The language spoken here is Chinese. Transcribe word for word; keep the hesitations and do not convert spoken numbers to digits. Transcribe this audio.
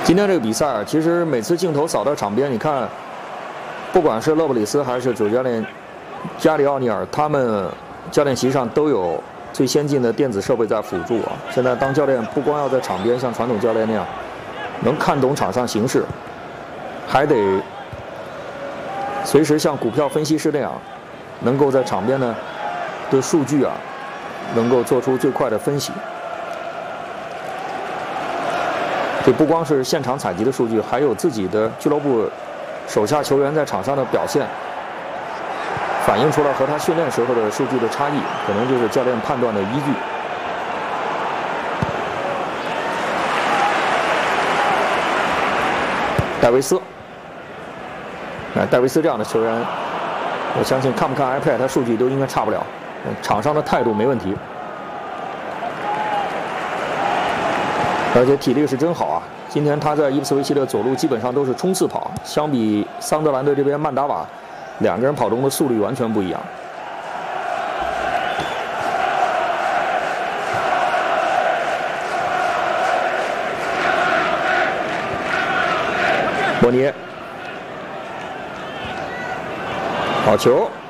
今天这个比赛啊，其实每次镜头扫到场边，你看，不管是勒布里斯还是主教练加里奥尼尔，他们教练席上都有最先进的电子设备在辅助啊。现在当教练不光要在场边像传统教练那样能看懂场上形势，还得随时像股票分析师那样，能够在场边呢对数据啊能够做出最快的分析。这不光是现场采集的数据，还有自己的俱乐部手下球员在场上的表现，反映出来和他训练时候的数据的差异，可能就是教练判断的依据。戴维斯，哎，戴维斯这样的球员，我相信看不看 iPad， 他数据都应该差不了，场上的态度没问题。而且体力是真好啊！今天他在伊普斯维奇的左路基本上都是冲刺跑，相比桑德兰队这边曼达瓦，两个人跑动的速率完全不一样。莫尼，好球！